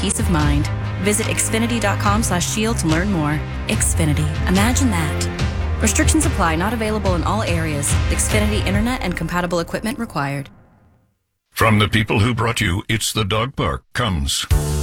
peace of mind. Visit Xfinity.com/shield to learn more. Xfinity. Imagine that. Restrictions apply. Not available in all areas. Xfinity Internet and compatible equipment required. From the people who brought you It's the Dog Park comes